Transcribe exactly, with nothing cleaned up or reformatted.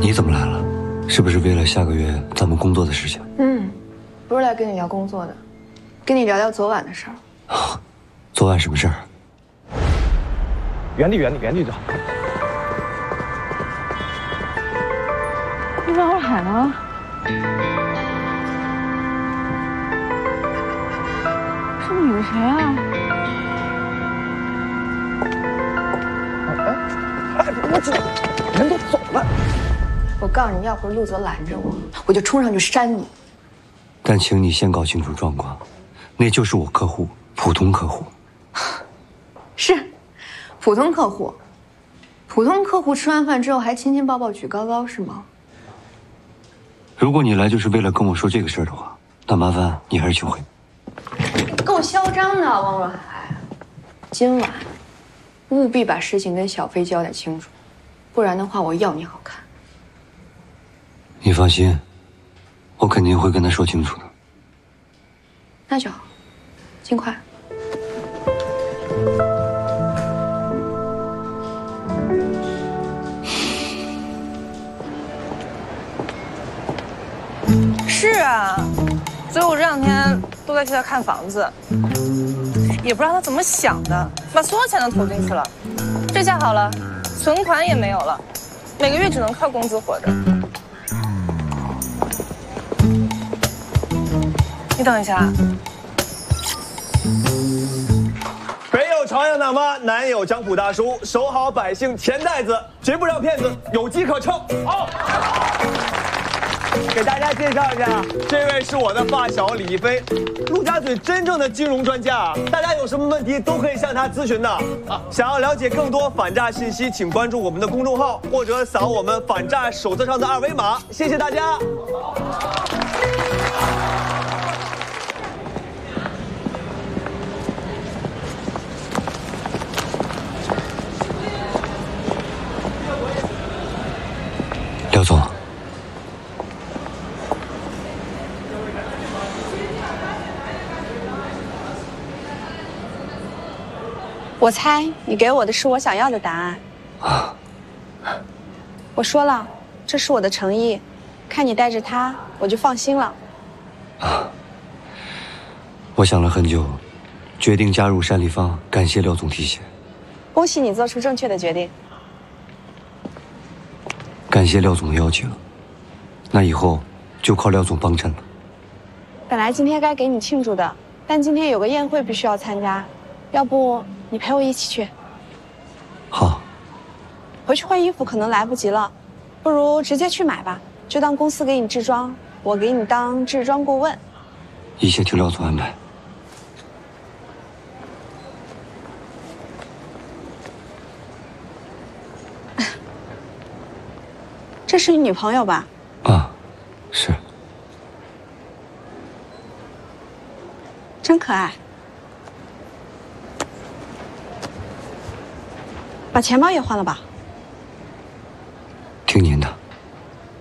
你怎么来了？是不是为了下个月咱们工作的事情？ 嗯，不是来跟你聊工作的，跟你聊聊昨晚的事儿。 啊，昨晚什么事儿？ 原地，原地，原地走。 你让我喊了。这女的谁啊？ 哎，我知道，人都走了。 我告诉你，要不是陆泽拦着我，我就冲上去扇你。 但请你先搞清楚状况，那就是我客户，普通客户。 是，普通客户。普通客户吃完饭之后还亲亲抱抱举高高是吗？ 如果你来就是为了跟我说这个事儿的话，那麻烦你还是去回。 够嚣张的，汪若海。今晚务必把事情跟小飞交代清楚，不然的话我要你好看。 你放心，我肯定会跟他说清楚的。 那就好，尽快。 是啊，所以我这两天都在替他看房子，也不知道他怎么想的，把所有钱都投进去了。这下好了，存款也没有了，每个月只能靠工资活着。你等一下。 北有朝阳大妈，南有江浦大叔，守好百姓钱袋子，绝不让骗子有机可乘。好。给大家介绍一下，这位是我的发小李一飞，陆家嘴真正的金融专家。大家有什么问题都可以向他咨询的。啊，想要了解更多反诈信息，请关注我们的公众号或者扫我们反诈手册上的二维码。谢谢大家。 廖总。 我猜你给我的是我想要的答案。 啊！ 我说了，这是我的诚意，看你带着他，我就放心了。 啊！我想了很久，决定加入单立方，感谢廖总提携。 恭喜你做出正确的决定。 感谢廖总的邀请，那以后就靠廖总帮衬了。 本来今天该给你庆祝的，但今天有个宴会必须要参加，要不你陪我一起去？ 好。 回去换衣服可能来不及了，不如直接去买吧，就当公司给你置装，我给你当置装顾问。 一切听廖总安排。 这是你女朋友吧？ 啊，是。 真可爱。把钱包也换了吧。